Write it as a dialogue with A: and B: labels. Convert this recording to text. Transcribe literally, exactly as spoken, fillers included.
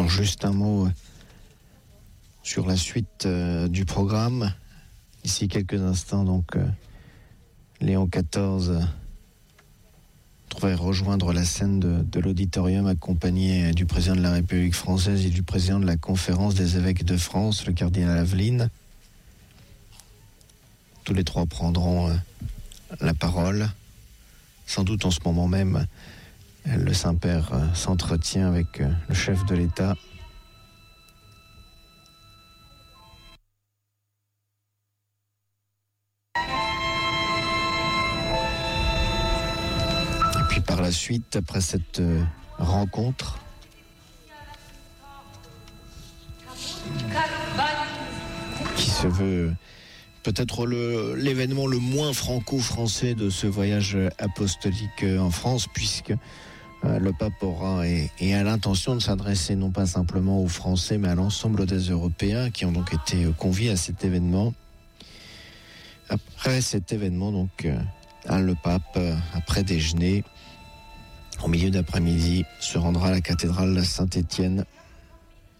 A: Alors juste un mot sur la suite euh, du programme. Ici quelques instants, donc euh, Léon quatorze devrait rejoindre la scène de, de l'auditorium accompagné du président de la République française et du président de la conférence des évêques de France, le cardinal Aveline. Tous les trois prendront euh, la parole. Sans doute en ce moment même, le Saint-Père euh, s'entretient avec euh, le chef de l'État. Et puis par la suite, après cette euh, rencontre, qui se veut peut-être le, l'événement le moins franco-français de ce voyage apostolique en France, puisque euh, le pape aura et, et a l'intention de s'adresser non pas simplement aux Français, mais à l'ensemble des Européens qui ont donc été conviés à cet événement. Après cet événement, donc, euh, le pape, après déjeuner, au milieu d'après-midi, se rendra à la cathédrale Saint-Étienne